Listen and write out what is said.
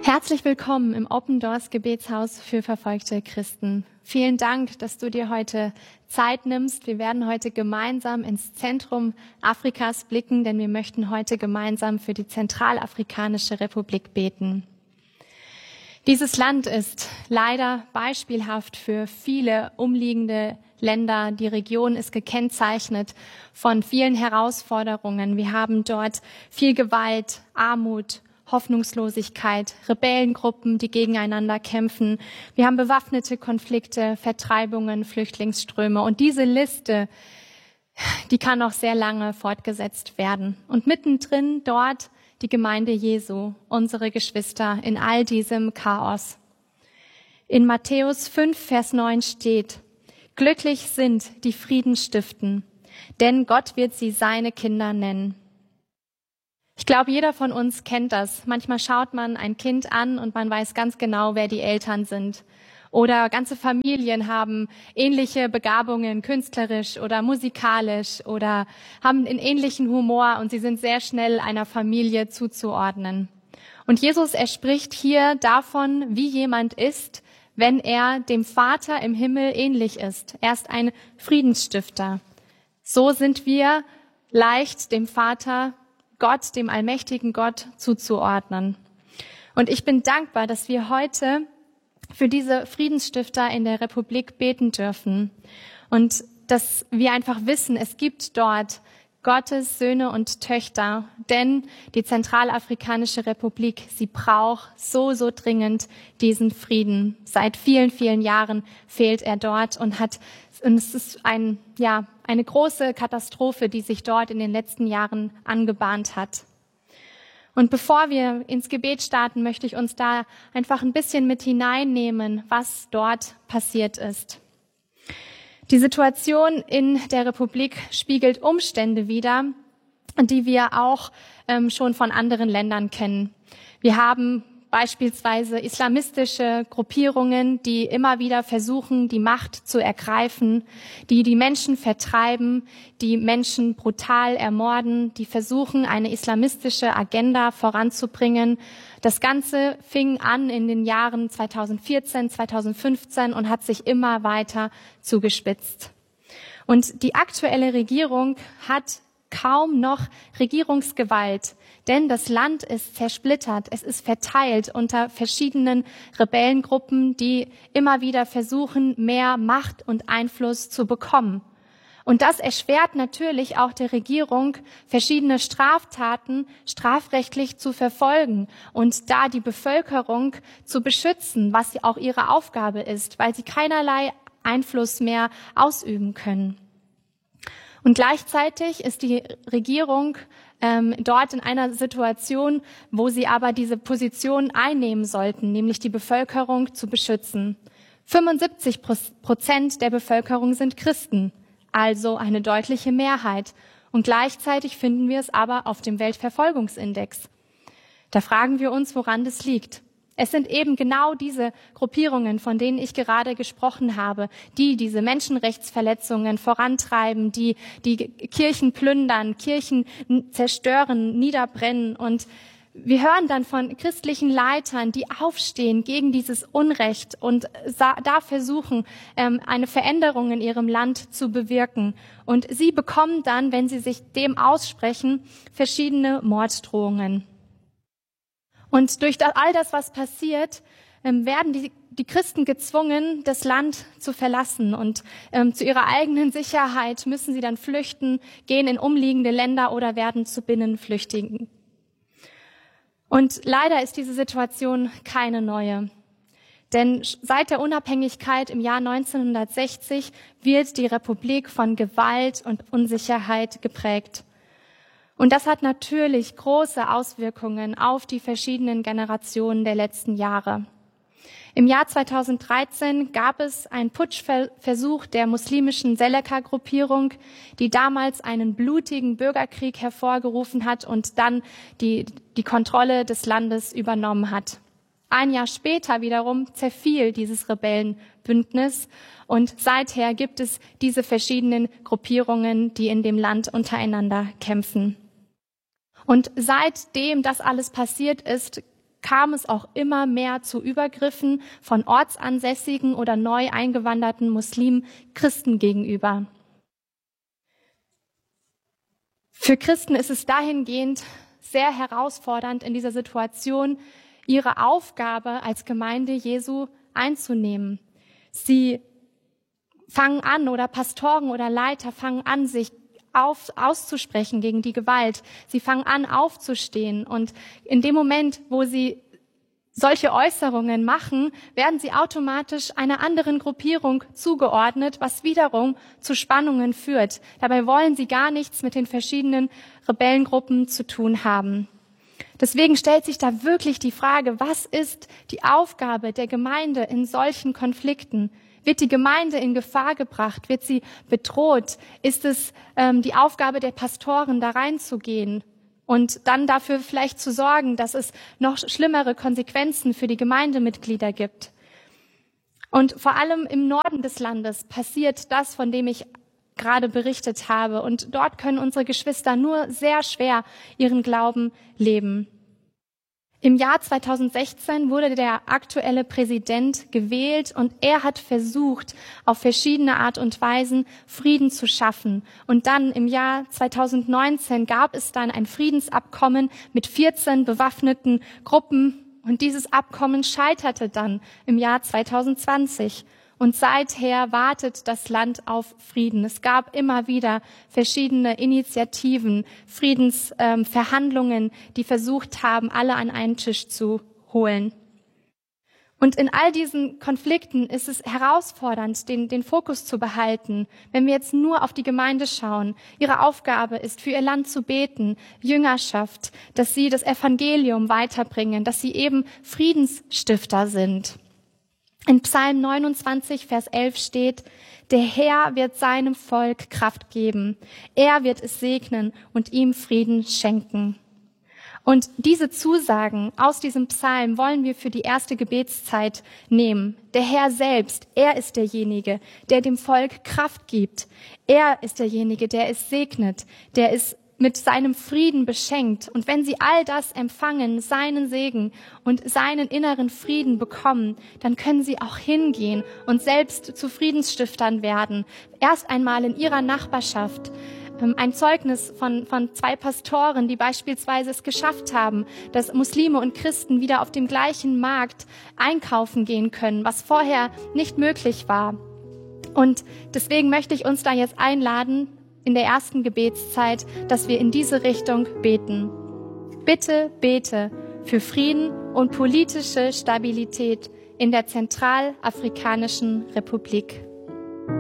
Herzlich willkommen im Open Doors Gebetshaus für verfolgte Christen. Vielen Dank, dass du dir heute Zeit nimmst. Wir werden heute gemeinsam ins Zentrum Afrikas blicken, denn wir möchten heute gemeinsam für die Zentralafrikanische Republik beten. Dieses Land ist leider beispielhaft für viele umliegende Länder. Die Region ist gekennzeichnet von vielen Herausforderungen. Wir haben dort viel Gewalt, Armut, Hoffnungslosigkeit, Rebellengruppen, die gegeneinander kämpfen. Wir haben bewaffnete Konflikte, Vertreibungen, Flüchtlingsströme. Und diese Liste, die kann noch sehr lange fortgesetzt werden. Und mittendrin dort die Gemeinde Jesu, unsere Geschwister in all diesem Chaos. In Matthäus 5, Vers 9 steht: Glücklich sind, die Frieden stiften, denn Gott wird sie seine Kinder nennen. Ich glaube, jeder von uns kennt das. Manchmal schaut man ein Kind an und man weiß ganz genau, wer die Eltern sind. Oder ganze Familien haben ähnliche Begabungen, künstlerisch oder musikalisch, oder haben einen ähnlichen Humor und sie sind sehr schnell einer Familie zuzuordnen. Und Jesus, er spricht hier davon, wie jemand ist, wenn er dem Vater im Himmel ähnlich ist. Er ist ein Friedensstifter. So sind wir leicht dem Vater Gott, dem allmächtigen Gott, zuzuordnen. Und ich bin dankbar, dass wir heute für diese Friedensstifter in der Republik beten dürfen. Und dass wir einfach wissen, es gibt dort Gottes Söhne und Töchter, denn die Zentralafrikanische Republik, sie braucht so dringend diesen Frieden. Seit vielen, vielen Jahren fehlt er dort und es ist eine große Katastrophe, die sich dort in den letzten Jahren angebahnt hat. Und bevor wir ins Gebet starten, möchte ich uns da einfach ein bisschen mit hineinnehmen, was dort passiert ist. Die Situation in der Republik spiegelt Umstände wider, die wir auch schon von anderen Ländern kennen. Wir haben beispielsweise islamistische Gruppierungen, die immer wieder versuchen, die Macht zu ergreifen, die Menschen vertreiben, die Menschen brutal ermorden, die versuchen, eine islamistische Agenda voranzubringen. Das Ganze fing an in den Jahren 2014, 2015 und hat sich immer weiter zugespitzt. Und die aktuelle Regierung hat kaum noch Regierungsgewalt, denn das Land ist zersplittert, es ist verteilt unter verschiedenen Rebellengruppen, die immer wieder versuchen, mehr Macht und Einfluss zu bekommen. Und das erschwert natürlich auch der Regierung, verschiedene Straftaten strafrechtlich zu verfolgen und da die Bevölkerung zu beschützen, was auch ihre Aufgabe ist, weil sie keinerlei Einfluss mehr ausüben können. Und gleichzeitig ist die Regierung dort in einer Situation, wo sie aber diese Position einnehmen sollten, nämlich die Bevölkerung zu beschützen. 75% der Bevölkerung sind Christen, also eine deutliche Mehrheit. Und gleichzeitig finden wir es aber auf dem Weltverfolgungsindex. Da fragen wir uns, woran das liegt. Es sind eben genau diese Gruppierungen, von denen ich gerade gesprochen habe, die diese Menschenrechtsverletzungen vorantreiben, die Kirchen plündern, Kirchen zerstören, niederbrennen. Und wir hören dann von christlichen Leitern, die aufstehen gegen dieses Unrecht und da versuchen, eine Veränderung in ihrem Land zu bewirken. Und sie bekommen dann, wenn sie sich dem aussprechen, verschiedene Morddrohungen. Und durch all das, was passiert, werden die Christen gezwungen, das Land zu verlassen. Und zu ihrer eigenen Sicherheit müssen sie dann flüchten, gehen in umliegende Länder oder werden zu Binnenflüchtigen. Und leider ist diese Situation keine neue. Denn seit der Unabhängigkeit im Jahr 1960 wird die Republik von Gewalt und Unsicherheit geprägt. Und das hat natürlich große Auswirkungen auf die verschiedenen Generationen der letzten Jahre. Im Jahr 2013 gab es einen Putschversuch der muslimischen Seleka-Gruppierung, die damals einen blutigen Bürgerkrieg hervorgerufen hat und dann die Kontrolle des Landes übernommen hat. Ein Jahr später wiederum zerfiel dieses Rebellenbündnis und seither gibt es diese verschiedenen Gruppierungen, die in dem Land untereinander kämpfen. Und seitdem das alles passiert ist, kam es auch immer mehr zu Übergriffen von ortsansässigen oder neu eingewanderten Muslimen Christen gegenüber. Für Christen ist es dahingehend sehr herausfordernd, in dieser Situation ihre Aufgabe als Gemeinde Jesu einzunehmen. Sie fangen an, oder Pastoren oder Leiter fangen an, sich auszusprechen gegen die Gewalt. Sie fangen an, aufzustehen. Und in dem Moment, wo sie solche Äußerungen machen, werden sie automatisch einer anderen Gruppierung zugeordnet, was wiederum zu Spannungen führt. Dabei wollen sie gar nichts mit den verschiedenen Rebellengruppen zu tun haben. Deswegen stellt sich da wirklich die Frage, was ist die Aufgabe der Gemeinde in solchen Konflikten? Wird die Gemeinde in Gefahr gebracht? Wird sie bedroht? Ist es die Aufgabe der Pastoren, da reinzugehen und dann dafür vielleicht zu sorgen, dass es noch schlimmere Konsequenzen für die Gemeindemitglieder gibt? Und vor allem im Norden des Landes passiert das, von dem ich gerade berichtet habe. Und dort können unsere Geschwister nur sehr schwer ihren Glauben leben. Im Jahr 2016 wurde der aktuelle Präsident gewählt und er hat versucht, auf verschiedene Art und Weisen Frieden zu schaffen. Und dann im Jahr 2019 gab es dann ein Friedensabkommen mit 14 bewaffneten Gruppen und dieses Abkommen scheiterte dann im Jahr 2020. Und seither wartet das Land auf Frieden. Es gab immer wieder verschiedene Initiativen, Friedensverhandlungen, die versucht haben, alle an einen Tisch zu holen. Und in all diesen Konflikten ist es herausfordernd, den Fokus zu behalten. Wenn wir jetzt nur auf die Gemeinde schauen, ihre Aufgabe ist, für ihr Land zu beten, Jüngerschaft, dass sie das Evangelium weiterbringen, dass sie eben Friedensstifter sind. In Psalm 29, Vers 11 steht, der Herr wird seinem Volk Kraft geben. Er wird es segnen und ihm Frieden schenken. Und diese Zusagen aus diesem Psalm wollen wir für die erste Gebetszeit nehmen. Der Herr selbst, er ist derjenige, der dem Volk Kraft gibt. Er ist derjenige, der es segnet, der es mit seinem Frieden beschenkt. Und wenn sie all das empfangen, seinen Segen und seinen inneren Frieden bekommen, dann können sie auch hingehen und selbst zu Friedensstiftern werden. Erst einmal in ihrer Nachbarschaft. Ein Zeugnis von 2 Pastoren, die beispielsweise es geschafft haben, dass Muslime und Christen wieder auf dem gleichen Markt einkaufen gehen können, was vorher nicht möglich war. Und deswegen möchte ich uns da jetzt einladen, in der ersten Gebetszeit, dass wir in diese Richtung beten. Bitte bete für Frieden und politische Stabilität in der Zentralafrikanischen Republik.